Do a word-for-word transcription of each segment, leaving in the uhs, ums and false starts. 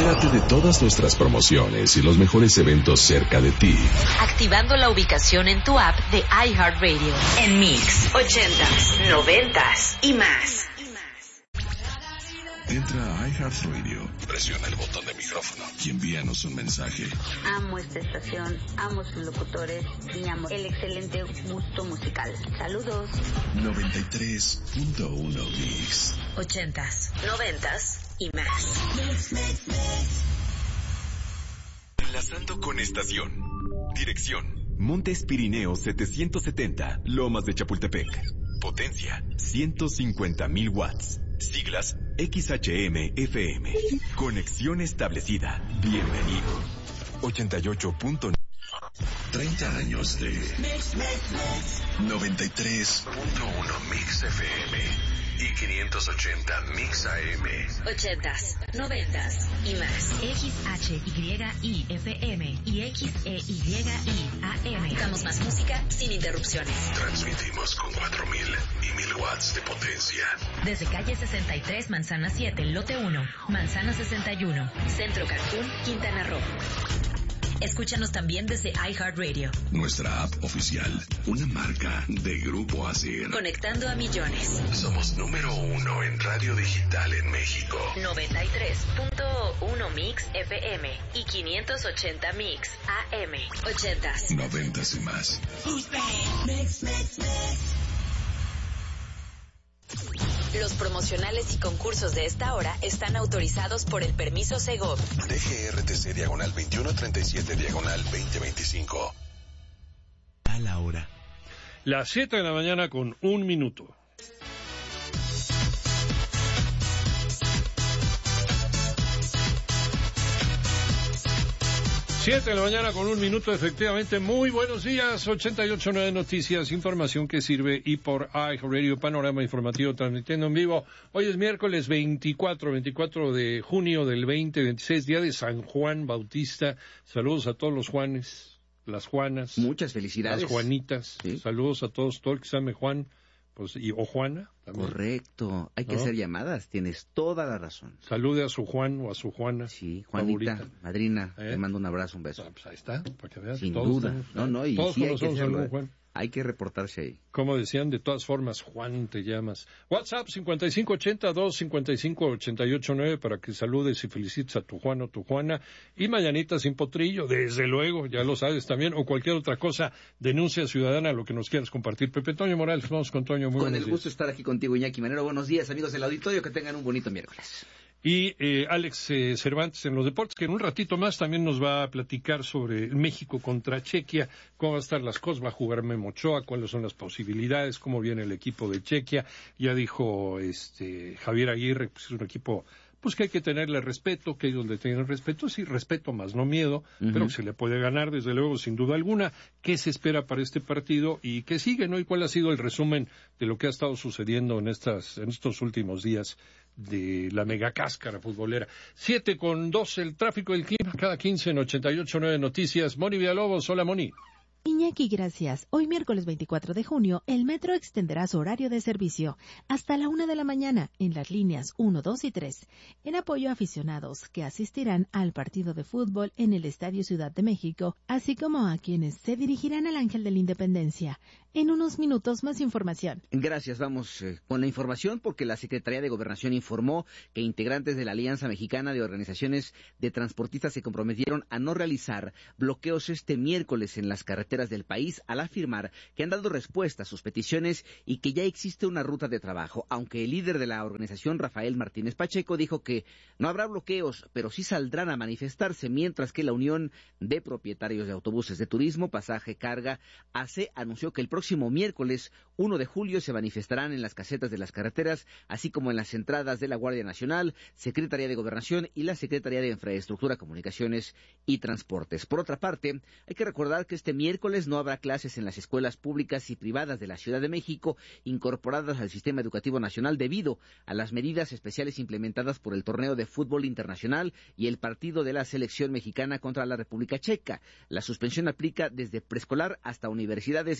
Entérate de todas nuestras promociones y los mejores eventos cerca de ti. Activando la ubicación en tu app de iHeartRadio. En Mix, ochentas, noventas y más. Entra a iHeartRadio, presiona el botón de micrófono y envíanos un mensaje. Amo esta estación, amo sus locutores y amo el excelente gusto musical. Saludos. noventa y tres punto uno Mix. Ochentas, noventas y más. Enlazando con estación. Dirección: Montes Pirineos setecientos setenta, Lomas de Chapultepec. Potencia: ciento cincuenta mil watts. Siglas: X H M F M. Conexión establecida. Bienvenido. ochenta y ocho punto nueve. treinta años de noventa y tres punto uno Mix F M y quinientos ochenta Mix A M. Ochentas, noventas y más. X H Y I F M y X E Y I A M. Damos más música sin interrupciones. Transmitimos con cuatro mil y mil watts de potencia. Desde calle sesenta y tres, Manzana siete, lote uno, Manzana sesenta y uno, Centro Cancún, Quintana Roo. Escúchanos también desde iHeartRadio. Nuestra app oficial, una marca de Grupo Asir. Conectando a millones. Somos número uno en radio digital en México. noventa y tres punto uno Mix F M y quinientos ochenta Mix A M. Ochentas. Noventas y más. Mix, mix, mix. Los promocionales y concursos de esta hora están autorizados por el permiso Segov. D G R T C diagonal veintiuno treinta y siete diagonal veinte veinticinco. A la hora. Las siete de la mañana con un minuto. Siete de la mañana con un minuto, efectivamente. Muy buenos días, ochenta y ocho punto nueve Noticias, información que sirve y por iHeartRadio, panorama informativo transmitiendo en vivo. Hoy es miércoles veinticuatro, veinticuatro de junio del veinte veintiséis, día de San Juan Bautista. Saludos a todos los Juanes, las Juanas. Muchas felicidades. Las Juanitas. ¿Sí? Saludos a todos, todo el que se llame Juan. Pues, y, o Juana también. Correcto, hay que ¿no? hacer llamadas, tienes toda la razón. Salude a su Juan o a su Juana. Sí, Juanita, favorita. Madrina, ¿Eh? Te mando un abrazo, un beso. Ah, pues ahí está, para que veas. Sin todos duda, estamos, no, no, y todos sí hay que hacerlo, algún Juan. Hay que reportarse ahí. Como decían, de todas formas, Juan te llamas. WhatsApp cincuenta y cinco ochenta, dos cincuenta y cinco ochenta y ocho nueve para que saludes y felicites a tu Juan o tu Juana. Y mañanita sin potrillo, desde luego, ya lo sabes también, o cualquier otra cosa, denuncia ciudadana, lo que nos quieras compartir. Pepe Toño Morales, vamos con Toño. Muy con el días. gusto de estar aquí contigo, Iñaki Manero. Buenos días, amigos del auditorio, que tengan un bonito miércoles. Y eh, Alex eh, Cervantes en los deportes, que en un ratito más también nos va a platicar sobre México contra Chequia, cómo van a estar las cosas, va a jugar Memo Ochoa, cuáles son las posibilidades, cómo viene el equipo de Chequia. Ya dijo este Javier Aguirre, pues es un equipo pues que hay que tenerle respeto, que ellos le tienen respeto, sí, respeto más no miedo, uh-huh. pero que se le puede ganar desde luego sin duda alguna. ¿Qué se espera para este partido y qué sigue, no? ¿Y cuál ha sido el resumen de lo que ha estado sucediendo en estas en estos últimos días de la mega cáscara futbolera? Siete con dos, el tráfico y el clima, cada quince en ochenta y ocho punto nueve Noticias. Moni Villalobos, hola Moni. Iñaki, gracias. Hoy miércoles veinticuatro de junio, el metro extenderá su horario de servicio hasta la una de la mañana en las líneas uno, dos y tres, en apoyo a aficionados que asistirán al partido de fútbol en el Estadio Ciudad de México, así como a quienes se dirigirán al Ángel de la Independencia. En unos minutos, más información. Gracias, vamos eh, con la información porque la Secretaría de Gobernación informó que integrantes de la Alianza Mexicana de Organizaciones de Transportistas se comprometieron a no realizar bloqueos este miércoles en las carreteras del país al afirmar que han dado respuesta a sus peticiones y que ya existe una ruta de trabajo, aunque el líder de la organización, Rafael Martínez Pacheco, dijo que no habrá bloqueos, pero sí saldrán a manifestarse, mientras que la Unión de Propietarios de Autobuses de Turismo, Pasaje Carga, A C, anunció que el próximo miércoles uno de julio se manifestarán en las casetas de las carreteras, así como en las entradas de la Guardia Nacional, Secretaría de Gobernación y la Secretaría de Infraestructura, Comunicaciones y Transportes. Por otra parte, hay que recordar que este miércoles no habrá clases en las escuelas públicas y privadas de la Ciudad de México incorporadas al Sistema Educativo Nacional debido a las medidas especiales implementadas por el Torneo de Fútbol Internacional y el partido de la Selección Mexicana contra la República Checa. La suspensión aplica desde preescolar hasta universidades y centros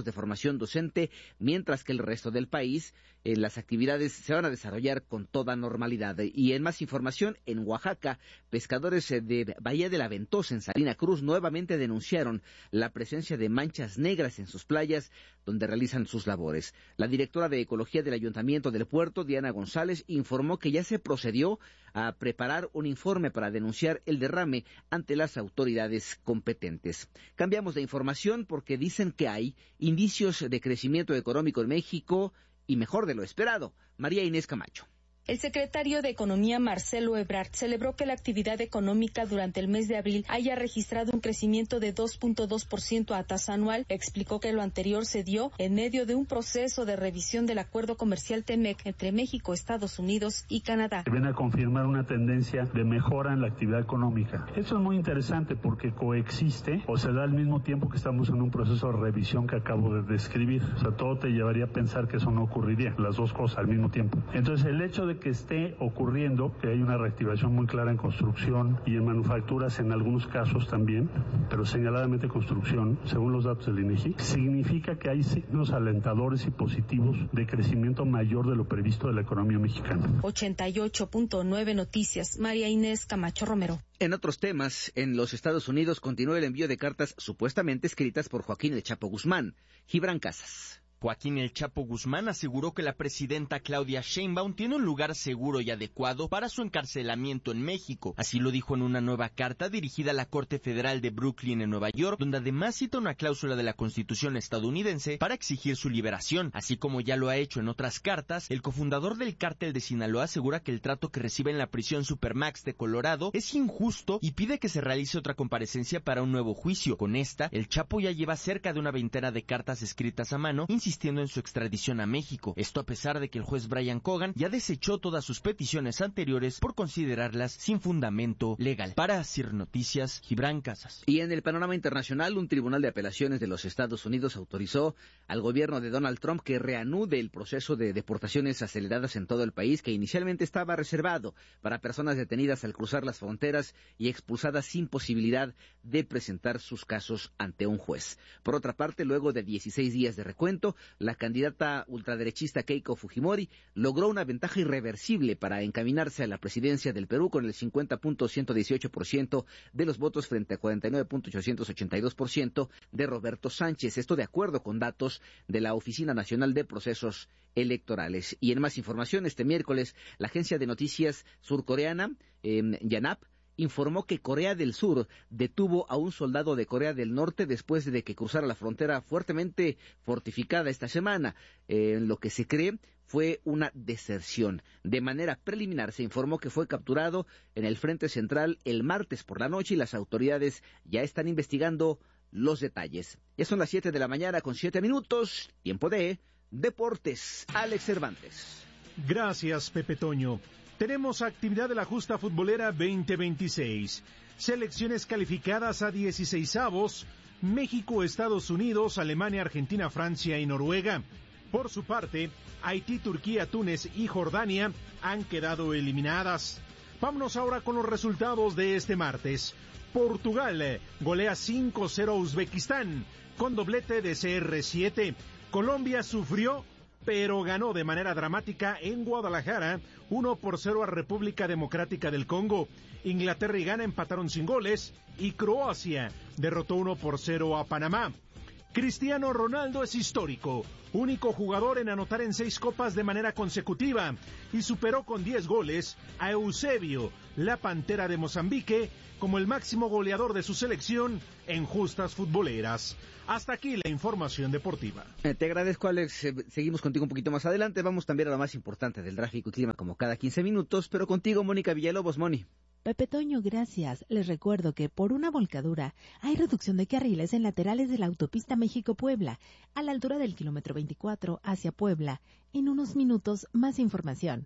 centros de formación docente, mientras que el resto del país, eh, las actividades se van a desarrollar con toda normalidad. Y en más información, en Oaxaca, pescadores de Bahía de la Ventosa, en Salina Cruz, nuevamente denunciaron la presencia de manchas negras en sus playas donde realizan sus labores. La directora de Ecología del Ayuntamiento del Puerto, Diana González, informó que ya se procedió a preparar un informe para denunciar el derrame ante las autoridades competentes. Cambiamos de información porque dicen que hay indicios de crecimiento económico en México y mejor de lo esperado. María Inés Camacho. El secretario de Economía, Marcelo Ebrard, celebró que la actividad económica durante el mes de abril haya registrado un crecimiento de dos punto dos por ciento a tasa anual. Explicó que lo anterior se dio en medio de un proceso de revisión del acuerdo comercial TEMEC entre México, Estados Unidos y Canadá. Viene a confirmar una tendencia de mejora en la actividad económica. Esto es muy interesante porque coexiste o se da al mismo tiempo que estamos en un proceso de revisión que acabo de describir. O sea, todo te llevaría a pensar que eso no ocurriría, las dos cosas al mismo tiempo. Entonces, el hecho de que esté ocurriendo, que hay una reactivación muy clara en construcción y en manufacturas en algunos casos también, pero señaladamente construcción, según los datos del INEGI, significa que hay signos alentadores y positivos de crecimiento mayor de lo previsto de la economía mexicana. ochenta y ocho punto nueve Noticias, María Inés Camacho Romero. En otros temas, en los Estados Unidos continúa el envío de cartas supuestamente escritas por Joaquín El Chapo Guzmán. Gibran Casas. Joaquín El Chapo Guzmán aseguró que la presidenta Claudia Sheinbaum tiene un lugar seguro y adecuado para su encarcelamiento en México. Así lo dijo en una nueva carta dirigida a la Corte Federal de Brooklyn en Nueva York, donde además cita una cláusula de la Constitución estadounidense para exigir su liberación. Así como ya lo ha hecho en otras cartas, el cofundador del cártel de Sinaloa asegura que el trato que recibe en la prisión Supermax de Colorado es injusto y pide que se realice otra comparecencia para un nuevo juicio. Con esta, El Chapo ya lleva cerca de una veintena de cartas escritas a mano, insistiendo en su extradición a México. Esto a pesar de que el juez Brian Cogan ya desechó todas sus peticiones anteriores por considerarlas sin fundamento legal. Para Asir Noticias, Gibran Casas. Y en el panorama internacional, un tribunal de apelaciones de los Estados Unidos autorizó al gobierno de Donald Trump que reanude el proceso de deportaciones aceleradas en todo el país, que inicialmente estaba reservado para personas detenidas al cruzar las fronteras y expulsadas sin posibilidad de presentar sus casos ante un juez. Por otra parte, luego de dieciséis días de recuento, la candidata ultraderechista Keiko Fujimori logró una ventaja irreversible para encaminarse a la presidencia del Perú con el cincuenta punto ciento dieciocho por ciento de los votos frente a cuarenta y nueve punto ochocientos ochenta y dos por ciento de Roberto Sánchez. Esto de acuerdo con datos de la Oficina Nacional de Procesos Electorales. Y en más información, este miércoles, la agencia de noticias surcoreana, eh, Yonhap, informó que Corea del Sur detuvo a un soldado de Corea del Norte después de que cruzara la frontera fuertemente fortificada esta semana. Eh, en lo que se cree fue una deserción. De manera preliminar se informó que fue capturado en el frente central el martes por la noche y las autoridades ya están investigando los detalles. Ya son las siete de la mañana con siete minutos, tiempo de Deportes. Alex Cervantes. Gracias, Pepe Toño. Tenemos actividad de la justa futbolera veinte veintiséis. Selecciones calificadas a dieciseisavos. México, Estados Unidos, Alemania, Argentina, Francia y Noruega. Por su parte, Haití, Turquía, Túnez y Jordania han quedado eliminadas. Vámonos ahora con los resultados de este martes. Portugal golea cinco cero a Uzbekistán con doblete de C R siete. Colombia sufrió, pero ganó de manera dramática en Guadalajara, uno por cero a República Democrática del Congo. Inglaterra y Ghana empataron sin goles y Croacia derrotó uno por cero a Panamá. Cristiano Ronaldo es histórico, único jugador en anotar en seis copas de manera consecutiva y superó con diez goles a Eusebio, la Pantera de Mozambique, como el máximo goleador de su selección en justas futboleras. Hasta aquí la información deportiva. Eh, te agradezco, Alex. Eh, seguimos contigo un poquito más adelante. Vamos también a lo más importante del tráfico y clima como cada quince minutos, pero contigo, Mónica Villalobos. Moni. Pepe Toño, gracias. Les recuerdo que por una volcadura hay reducción de carriles en laterales de la autopista México-Puebla, a la altura del kilómetro veinticuatro hacia Puebla. En unos minutos, más información.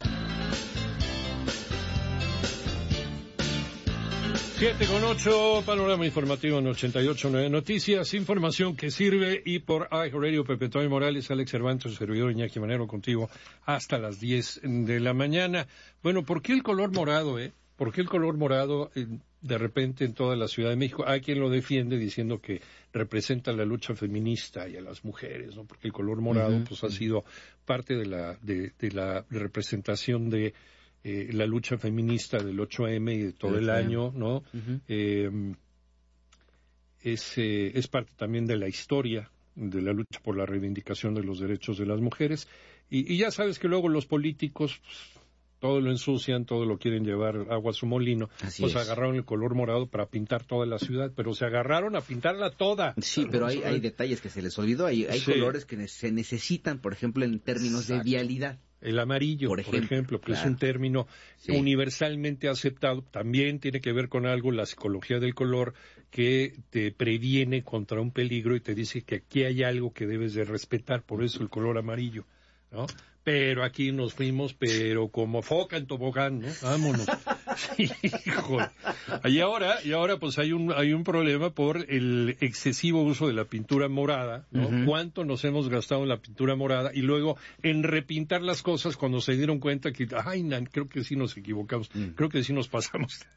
Siete con ocho, panorama informativo en ochenta y ocho punto nueve Noticias, información que sirve, y por iHeartRadio, Pepe Toño Morales, Alex Cervantes, servidor Iñaki Manero contigo hasta las diez de la mañana. Bueno, ¿por qué el color morado, eh? ¿Por qué el color morado eh, de repente en toda la Ciudad de México? Hay quien lo defiende diciendo que representa la lucha feminista y a las mujeres, ¿no? Porque el color morado uh-huh, pues ha sido parte de la de, de la representación de eh, la lucha feminista del ocho eme y de todo el año, ¿no? Uh-huh. Eh, es, eh, es parte también de la historia de la lucha por la reivindicación de los derechos de las mujeres. Y, y ya sabes que luego los políticos pues, todo lo ensucian, todo lo quieren llevar agua a su molino. Así pues es. Agarraron el color morado para pintar toda la ciudad, pero se agarraron a pintarla toda. Sí, pero hay, hay detalles que se les olvidó. Hay, hay sí. colores que se necesitan, por ejemplo, en términos Exacto. de vialidad. El amarillo, por ejemplo, por ejemplo que claro. es un término sí. universalmente aceptado, también tiene que ver con algo, la psicología del color, que te previene contra un peligro y te dice que aquí hay algo que debes de respetar, por eso el color amarillo, ¿no? Pero aquí nos fuimos, pero como foca en tobogán, ¿no? Vámonos. Híjole. Y ahora, y ahora pues hay un hay un problema por el excesivo uso de la pintura morada, ¿no? Uh-huh. ¿Cuánto nos hemos gastado en la pintura morada? Y luego en repintar las cosas cuando se dieron cuenta que, ay, nan, creo que sí nos equivocamos, uh-huh. creo que sí nos pasamos.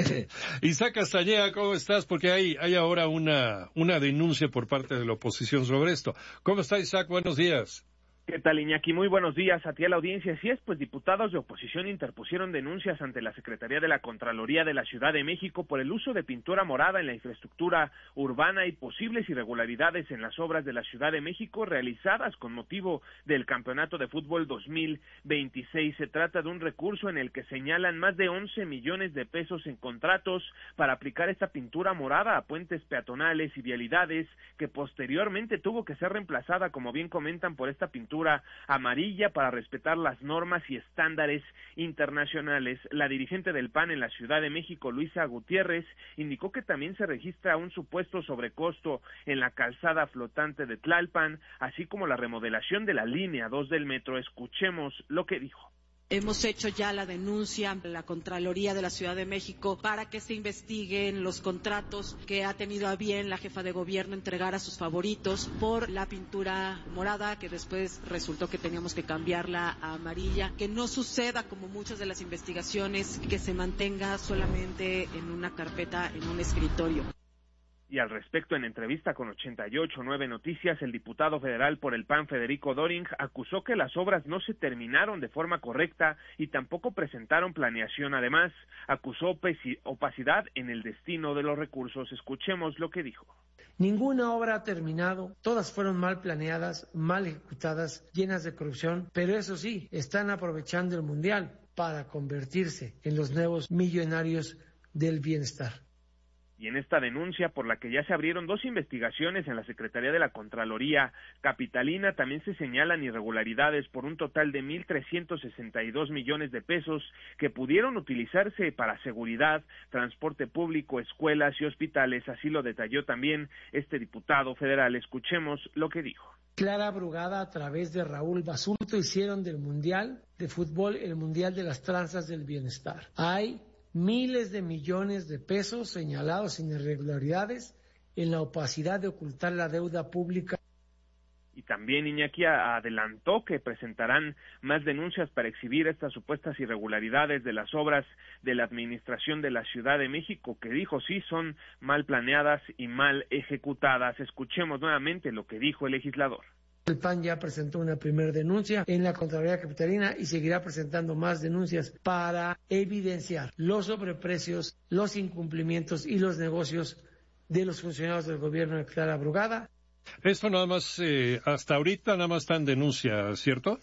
Isaac Castañeda, ¿cómo estás? Porque hay hay ahora una una denuncia por parte de la oposición sobre esto. ¿Cómo está, Isaac? Buenos días. ¿Qué tal, Iñaki? Muy buenos días a ti, a la audiencia. Así es, pues diputados de oposición interpusieron denuncias ante la Secretaría de la Contraloría de la Ciudad de México por el uso de pintura morada en la infraestructura urbana y posibles irregularidades en las obras de la Ciudad de México realizadas con motivo del Campeonato de Fútbol dos mil veintiséis. Se trata de un recurso en el que señalan más de once millones de pesos en contratos para aplicar esta pintura morada a puentes peatonales y vialidades, que posteriormente tuvo que ser reemplazada, como bien comentan, por esta pintura amarilla para respetar las normas y estándares internacionales. La dirigente del P A N en la Ciudad de México, Luisa Gutiérrez, indicó que también se registra un supuesto sobrecosto en la calzada flotante de Tlalpan, así como la remodelación de la línea dos del metro. Escuchemos lo que dijo. Hemos hecho ya la denuncia a la Contraloría de la Ciudad de México para que se investiguen los contratos que ha tenido a bien la jefa de gobierno entregar a sus favoritos por la pintura morada, que después resultó que teníamos que cambiarla a amarilla. Que no suceda como muchas de las investigaciones, que se mantenga solamente en una carpeta, en un escritorio. Y al respecto, en entrevista con ochenta y ocho punto nueve Noticias, el diputado federal por el P A N, Federico Doring, acusó que las obras no se terminaron de forma correcta y tampoco presentaron planeación. Además, acusó opacidad en el destino de los recursos. Escuchemos lo que dijo. Ninguna obra ha terminado, todas fueron mal planeadas, mal ejecutadas, llenas de corrupción, pero eso sí, están aprovechando el Mundial para convertirse en los nuevos millonarios del bienestar. Y en esta denuncia, por la que ya se abrieron dos investigaciones en la Secretaría de la Contraloría Capitalina, también se señalan irregularidades por un total de mil trescientos sesenta y dos millones de pesos que pudieron utilizarse para seguridad, transporte público, escuelas y hospitales. Así lo detalló también este diputado federal. Escuchemos lo que dijo. Clara Brugada, a través de Raúl Basulto, hicieron del Mundial de Fútbol el Mundial de las Tranzas del Bienestar. Hay miles de millones de pesos señalados sin irregularidades en la opacidad de ocultar la deuda pública. Y también Iñaki adelantó que presentarán más denuncias para exhibir estas supuestas irregularidades de las obras de la Administración de la Ciudad de México, que dijo sí son mal planeadas y mal ejecutadas. Escuchemos nuevamente lo que dijo el legislador. El P A N ya presentó una primera denuncia en la Contraloría Capitalina y seguirá presentando más denuncias para evidenciar los sobreprecios, los incumplimientos y los negocios de los funcionarios del gobierno de Clara Brugada. Esto nada más, eh, hasta ahorita nada más está en denuncia, ¿cierto?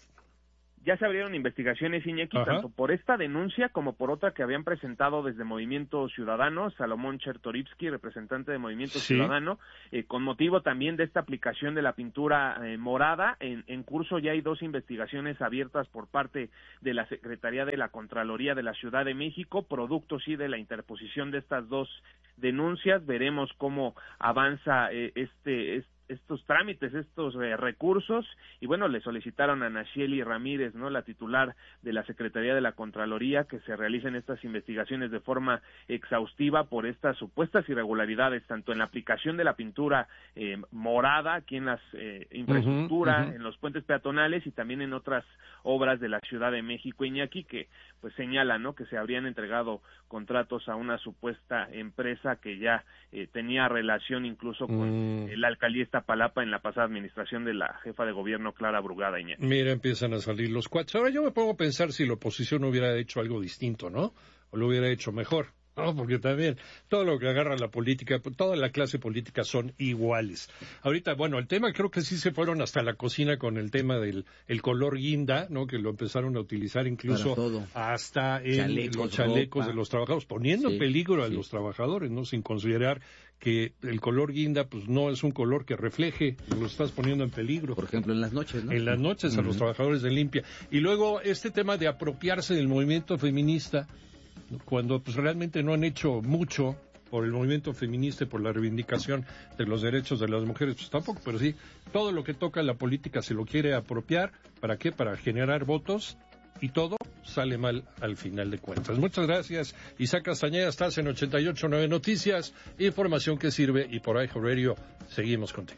Ya se abrieron investigaciones, Iñaki, Ajá. tanto por esta denuncia como por otra que habían presentado desde Movimiento Ciudadano, Salomón Chertorivsky, representante de Movimiento sí. Ciudadano, eh, con motivo también de esta aplicación de la pintura eh, morada. En, en curso ya hay dos investigaciones abiertas por parte de la Secretaría de la Contraloría de la Ciudad de México, producto sí de la interposición de estas dos denuncias. Veremos cómo avanza eh, este, este estos trámites, estos eh, recursos, y bueno, le solicitaron a Nacheli Ramírez, ¿no?, la titular de la Secretaría de la Contraloría, que se realicen estas investigaciones de forma exhaustiva por estas supuestas irregularidades, tanto en la aplicación de la pintura eh, morada, aquí en las eh, infraestructura, uh-huh, uh-huh. en los puentes peatonales y también en otras obras de la Ciudad de México, Iñaki, que pues señala, ¿no?, que se habrían entregado contratos a una supuesta empresa que ya eh, tenía relación incluso con mm. eh, la alcaldía Iztapalapa en la pasada administración de la jefa de gobierno Clara Brugada, Iñaki. Mira, empiezan a salir los cuates. Ahora yo me pongo a pensar si la oposición hubiera hecho algo distinto, ¿no? O lo hubiera hecho mejor. No, porque también todo lo que agarra la política, toda la clase política son iguales. Ahorita, bueno, el tema creo que sí se fueron hasta la cocina con el tema del el color guinda, ¿no? Que lo empezaron a utilizar incluso hasta en chalecos, los chalecos ropa. de los trabajadores, poniendo sí, en peligro a sí. los trabajadores, ¿no? Sin considerar que el color guinda, pues no es un color que refleje, lo estás poniendo en peligro. Por ejemplo, en las noches, ¿no? En las noches uh-huh. a los trabajadores de limpia. Y luego este tema de apropiarse del movimiento feminista, cuando pues realmente no han hecho mucho por el movimiento feminista y por la reivindicación de los derechos de las mujeres, pues tampoco, pero sí, todo lo que toca la política se lo quiere apropiar, ¿para qué? Para generar votos, y todo sale mal al final de cuentas. Muchas gracias, Isaac Castañeda, estás en ochenta y ocho punto nueve Noticias, información que sirve, y por iHeartRadio seguimos contigo.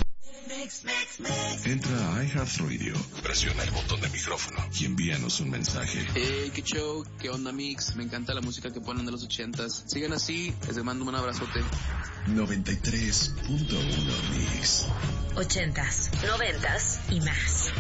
Entra a iHeartRadio, presiona el botón de micrófono y envíanos un mensaje. Hey, qué show, qué onda, Mix, me encanta la música que ponen de los ochentas. Sigan así, les mando un abrazote. noventa y tres punto uno Mix. Ochentas, noventas y más.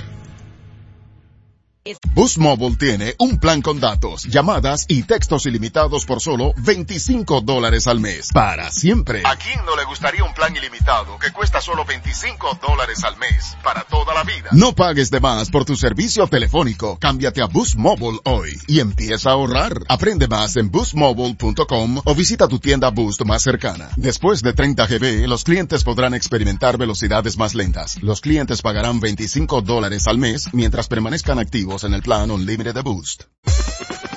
Boost Mobile tiene un plan con datos, llamadas y textos ilimitados por solo veinticinco dólares al mes. Para siempre. ¿A quién no le gustaría un plan ilimitado que cuesta solo veinticinco dólares al mes? Para toda la vida. No pagues de más por tu servicio telefónico. Cámbiate a Boost Mobile hoy y empieza a ahorrar. Aprende más en boost mobile punto com o visita tu tienda Boost más cercana. Después de treinta gigabytes, los clientes podrán experimentar velocidades más lentas. Los clientes pagarán veinticinco dólares al mes mientras permanezcan activos en el plan Unlimited de Boost.